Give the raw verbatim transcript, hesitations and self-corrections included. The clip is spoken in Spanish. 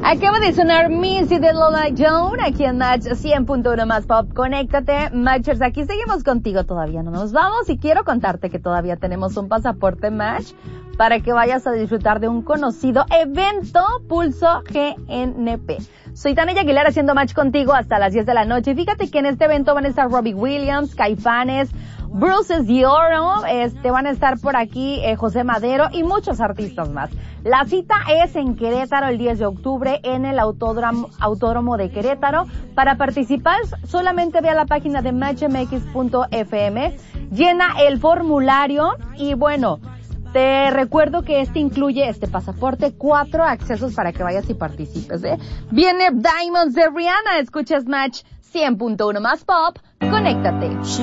Acaba de sonar Missy de Lola Jones aquí en Match cien punto uno más Pop. Conéctate, Matchers, aquí seguimos contigo, todavía no nos vamos y quiero contarte que todavía tenemos un pasaporte Match para que vayas a disfrutar de un conocido evento Pulso G N P. Soy Tania Aguilar haciendo Match contigo hasta las diez de la noche y fíjate que en este evento van a estar Robbie Williams, Caifanes, Bruce Dioro, este, van a estar por aquí eh, José Madero y muchos artistas más. La cita es en Querétaro el diez de octubre en el Autódromo, Autódromo de Querétaro. Para participar solamente ve a la página de match m x punto f m, llena el formulario y bueno, te recuerdo que este incluye este pasaporte, cuatro accesos para que vayas y participes, ¿eh? Viene Diamonds de Rihanna, escuchas Match cien punto uno más Pop, conéctate.